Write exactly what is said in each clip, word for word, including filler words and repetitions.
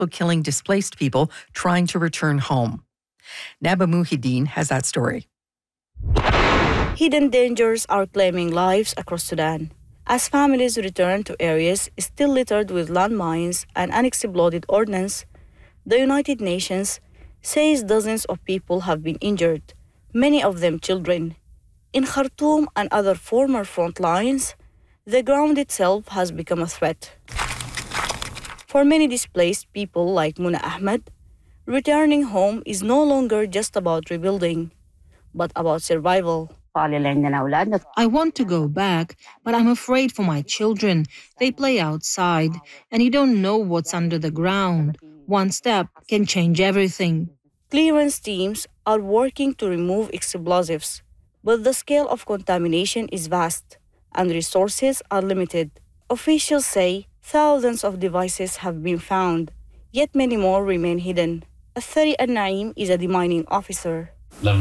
killing displaced people trying to return home. Naba Muhyiddin has that story. Hidden dangers are claiming lives across Sudan as families return to areas still littered with landmines and unexploded ordnance. The United Nations says dozens of people have been injured, many of them children. In Khartoum and other former front lines, the ground itself has become a threat. For many displaced people like Muna Ahmed, returning home is no longer just about rebuilding, but about survival. I want to go back, but I'm afraid for my children. They play outside, and you don't know what's under the ground. One step can change everything. Clearance teams are working to remove explosives, but the scale of contamination is vast, and resources are limited. Officials say thousands of devices have been found, yet many more remain hidden. Athari Al-Naim is a demining officer.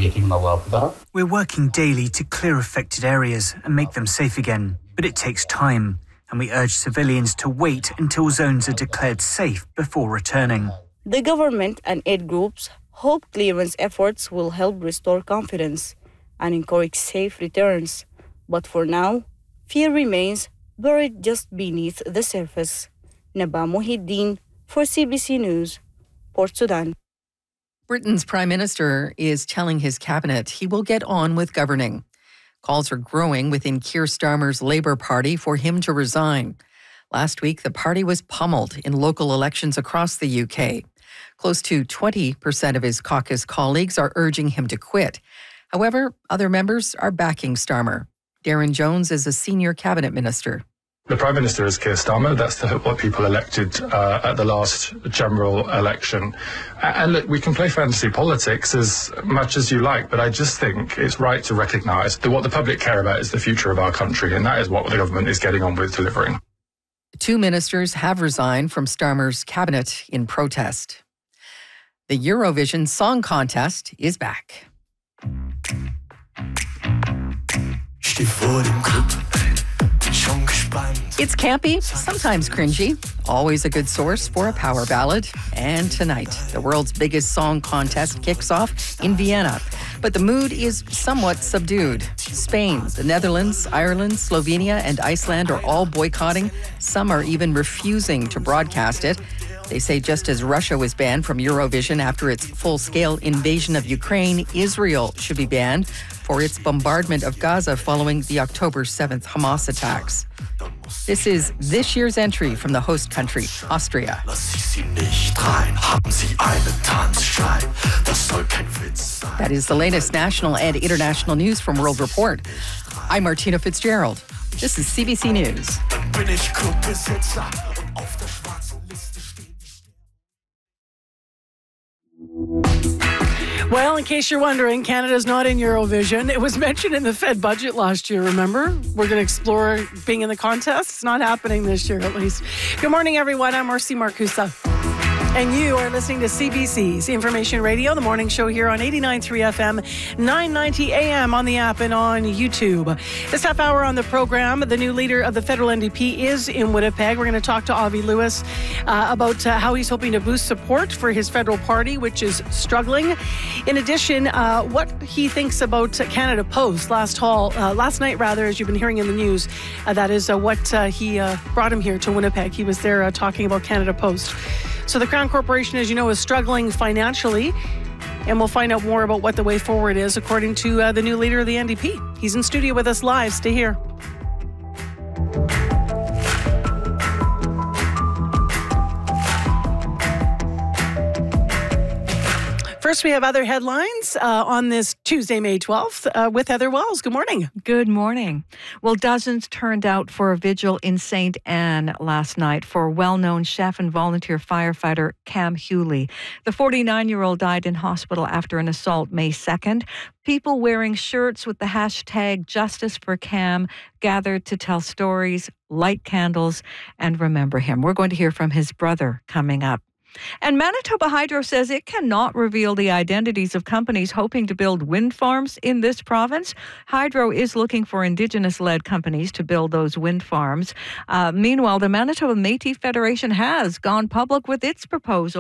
We're working daily to clear affected areas and make them safe again, but it takes time, and we urge civilians to wait until zones are declared safe before returning. The government and aid groups hope clearance efforts will help restore confidence and encourage safe returns, but for now, fear remains buried just beneath the surface. Naba Muhyiddin for C B C News, Port Sudan. Britain's Prime Minister is telling his cabinet he will get on with governing. Calls are growing within Keir Starmer's Labour Party for him to resign. Last week, the party was pummeled in local elections across the U K. Close to twenty percent of his caucus colleagues are urging him to quit. However, other members are backing Starmer. Darren Jones is a senior cabinet minister. The Prime Minister is Keir Starmer. That's the, what people elected uh, at the last general election. And look, we can play fantasy politics as much as you like, but I just think it's right to recognise that what the public care about is the future of our country, and that is what the government is getting on with delivering. Two ministers have resigned from Starmer's cabinet in protest. The Eurovision Song Contest is back. It's campy, sometimes cringy, always a good source for a power ballad. And tonight, the world's biggest song contest kicks off in Vienna. But the mood is somewhat subdued. Spain, the Netherlands, Ireland, Slovenia, and Iceland are all boycotting. Some are even refusing to broadcast it. They say just as Russia was banned from Eurovision after its full-scale invasion of Ukraine, Israel should be banned for its bombardment of Gaza following the October seventh Hamas attacks. This is this year's entry from the host country, Austria. That is the latest national and international news from World Report. I'm Martina Fitzgerald. This is C B C News. Well, in case you're wondering, Canada's not in Eurovision. It was mentioned in the Fed budget last year, remember? We're going to explore being in the contest. It's not happening this year, at least. Good morning, everyone. I'm Marcy Marcusa. And you are listening to C B C's Information Radio, the morning show here on eighty-nine point three F M, nine ninety A M on the app and on YouTube. This half hour on the program, the new leader of the federal N D P is in Winnipeg. We're going to talk to Avi Lewis uh, about uh, how he's hoping to boost support for his federal party, which is struggling. In addition, uh, what he thinks about Canada Post last hall, uh, last night, rather, as you've been hearing in the news. Uh, that is uh, what uh, he uh, brought him here to Winnipeg. He was there uh, talking about Canada Post. So the Crown Corporation, as you know, is struggling financially, and we'll find out more about what the way forward is, according to uh, the new leader of the N D P. He's in studio with us live. Stay here. First, we have other headlines uh, on this Tuesday, May twelfth, uh, with Heather Wells. Good morning. Good morning. Well, dozens turned out for a vigil in Saint Anne last night for well-known chef and volunteer firefighter Cam Hewley. The forty-nine-year-old died in hospital after an assault May second. People wearing shirts with the hashtag Justice for Cam gathered to tell stories, light candles, and remember him. We're going to hear from his brother coming up. And Manitoba Hydro says it cannot reveal the identities of companies hoping to build wind farms in this province. Hydro is looking for Indigenous-led companies to build those wind farms. Uh, meanwhile, the Manitoba Métis Federation has gone public with its proposal